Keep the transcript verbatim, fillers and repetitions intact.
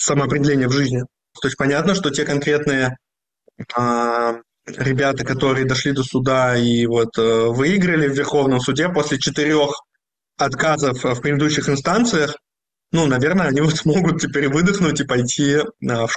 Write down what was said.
самоопределения в жизни. То есть понятно, что те конкретные а, ребята, которые дошли до суда и вот э, выиграли в Верховном суде после четырех отказов в предыдущих инстанциях, ну, наверное, они вот смогут теперь выдохнуть и пойти а, в